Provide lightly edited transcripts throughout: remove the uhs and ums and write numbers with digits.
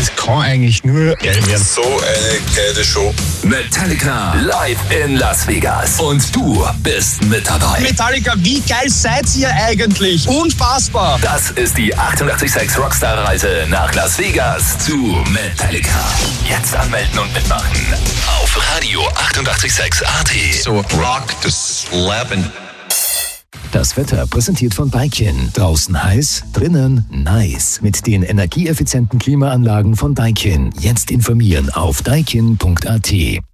Das kann eigentlich nur geil werden. So eine geile Show. Metallica live in Las Vegas. Und du bist mit dabei. Metallica, wie geil seid ihr eigentlich? Unfassbar. Das ist die 88.6 Rockstar-Reise nach Las Vegas zu Metallica. Jetzt anmelden und mitmachen auf Radio 88.6 AT. So rock das Leben. Das Wetter präsentiert von Daikin. Draußen heiß, drinnen nice. Mit den energieeffizienten Klimaanlagen von Daikin. Jetzt informieren auf daikin.at.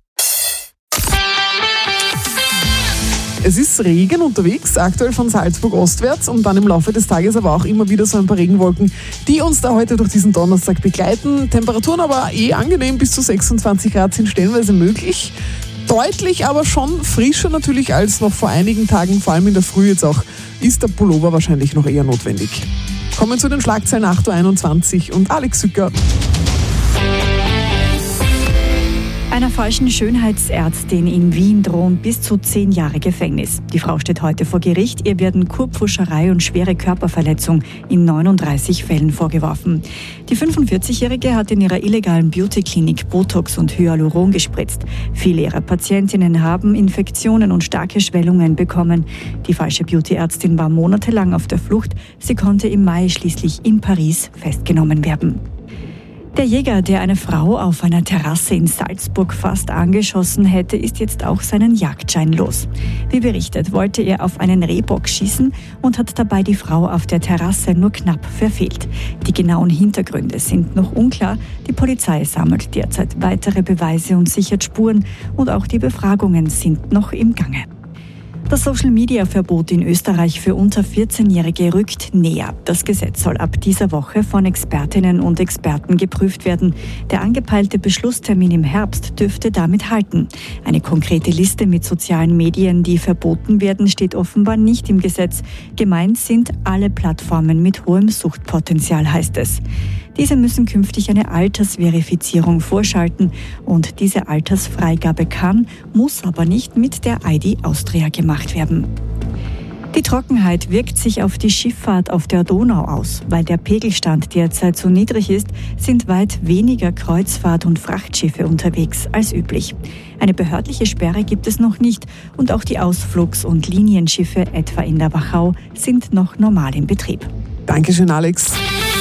Es ist Regen unterwegs, aktuell von Salzburg ostwärts und dann im Laufe des Tages aber auch immer wieder so ein paar Regenwolken, die uns da heute durch diesen Donnerstag begleiten. Temperaturen aber angenehm, bis zu 26 Grad sind stellenweise möglich. Deutlich, aber schon frischer natürlich als noch vor einigen Tagen, vor allem in der Früh jetzt auch, ist der Pullover wahrscheinlich noch eher notwendig. Kommen zu den Schlagzeilen 8.21 Uhr und Alex Sücker. Einer falschen Schönheitsärztin in Wien drohen bis zu 10 Jahre Gefängnis. Die Frau steht heute vor Gericht. Ihr werden Kurpfuscherei und schwere Körperverletzung in 39 Fällen vorgeworfen. Die 45-Jährige hat in ihrer illegalen Beauty-Klinik Botox und Hyaluron gespritzt. Viele ihrer Patientinnen haben Infektionen und starke Schwellungen bekommen. Die falsche Beauty-Ärztin war monatelang auf der Flucht. Sie konnte im Mai schließlich in Paris festgenommen werden. Der Jäger, der eine Frau auf einer Terrasse in Salzburg fast angeschossen hätte, ist jetzt auch seinen Jagdschein los. Wie berichtet, wollte er auf einen Rehbock schießen und hat dabei die Frau auf der Terrasse nur knapp verfehlt. Die genauen Hintergründe sind noch unklar. Die Polizei sammelt derzeit weitere Beweise und sichert Spuren und auch die Befragungen sind noch im Gange. Das Social-Media-Verbot in Österreich für unter 14-Jährige rückt näher. Das Gesetz soll ab dieser Woche von Expertinnen und Experten geprüft werden. Der angepeilte Beschlusstermin im Herbst dürfte damit halten. Eine konkrete Liste mit sozialen Medien, die verboten werden, steht offenbar nicht im Gesetz. Gemeint sind alle Plattformen mit hohem Suchtpotenzial, heißt es. Diese müssen künftig eine Altersverifizierung vorschalten und diese Altersfreigabe kann, muss aber nicht mit der ID Austria gemacht werden. Die Trockenheit wirkt sich auf die Schifffahrt auf der Donau aus. Weil der Pegelstand derzeit so niedrig ist, sind weit weniger Kreuzfahrt- und Frachtschiffe unterwegs als üblich. Eine behördliche Sperre gibt es noch nicht und auch die Ausflugs- und Linienschiffe, etwa in der Wachau, sind noch normal in Betrieb. Dankeschön, Alex.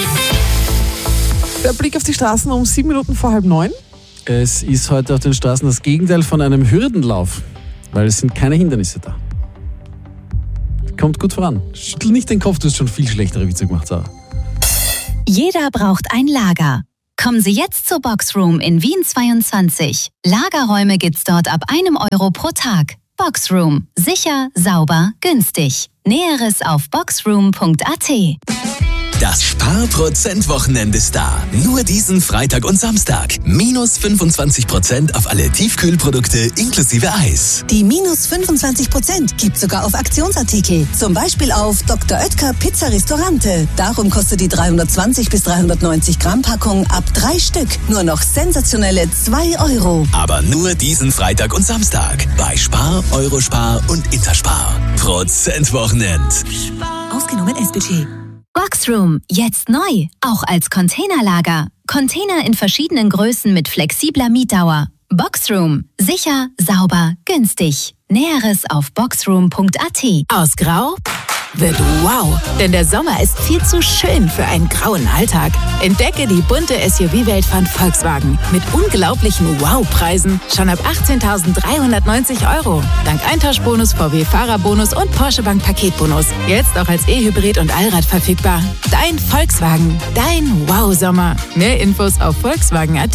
Der Blick auf die Straßen um 7 Minuten vor 8:30. Es ist heute auf den Straßen das Gegenteil von einem Hürdenlauf, weil es sind keine Hindernisse da. Kommt gut voran. Schüttel nicht den Kopf, du hast schon viel schlechtere Witze gemacht, Sarah. Jeder braucht ein Lager. Kommen Sie jetzt zur Boxroom in Wien 22. Lagerräume gibt's dort ab €1 pro Tag. Boxroom. Sicher, sauber, günstig. Näheres auf boxroom.at. Das Sparprozent-Wochenende ist da. Nur diesen Freitag und Samstag. Minus 25% auf alle Tiefkühlprodukte inklusive Eis. Die minus 25% gibt's sogar auf Aktionsartikel. Zum Beispiel auf Dr. Oetker Pizza Ristorante. Darum kostet die 320 bis 390 Gramm Packung ab 3 Stück nur noch sensationelle €2. Aber nur diesen Freitag und Samstag. Bei Spar, Eurospar und Interspar. Prozentwochenend. Ausgenommen S-Budget. Boxroom, jetzt neu, auch als Containerlager. Container in verschiedenen Größen mit flexibler Mietdauer. Boxroom, sicher, sauber, günstig. Näheres auf boxroom.at. Aus Grau wird wow, denn der Sommer ist viel zu schön für einen grauen Alltag. Entdecke die bunte SUV-Welt von Volkswagen mit unglaublichen Wow-Preisen schon ab 18.390 €. Dank Eintauschbonus, VW-Fahrerbonus und Porsche Bank Paketbonus. Jetzt auch als E-Hybrid und Allrad verfügbar. Dein Volkswagen, dein Wow-Sommer. Mehr Infos auf volkswagen.at.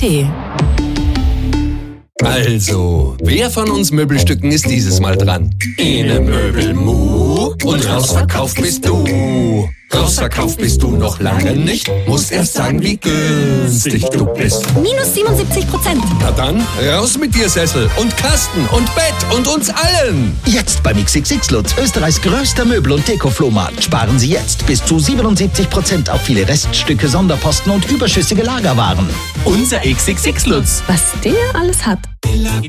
Also, wer von uns Möbelstücken ist dieses Mal dran? Ene Möbelmu und rausverkauft bist du. Rausverkauft bist du noch lange nicht, musst erst sagen, wie günstig du bist. Minus 77%. Na dann, raus mit dir Sessel und Kasten und Bett und uns allen. Jetzt beim XXX Lutz, Österreichs größter Möbel- und Deko-Flohmarkt. Sparen Sie jetzt bis zu 77% auf viele Reststücke, Sonderposten und überschüssige Lagerwaren. Unser XXX Lutz. Was der alles hat.